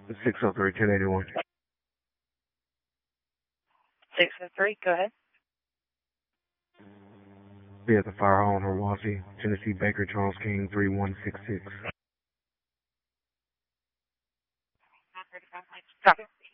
603 1081. 603, go ahead. Be at the fire hall in Hiwassee, Tennessee Baker Charles King 3166. Copy.